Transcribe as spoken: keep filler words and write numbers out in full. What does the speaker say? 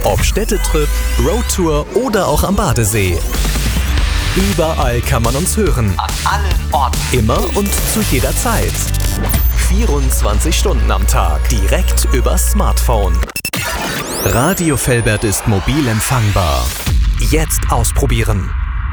Ob Städtetrip, Roadtour oder auch am Badesee. Überall kann man uns hören. An allen Orten. Immer und zu jeder Zeit. vierundzwanzig Stunden am Tag. Direkt übers Smartphone. Radio Velbert ist mobil empfangbar. Jetzt ausprobieren.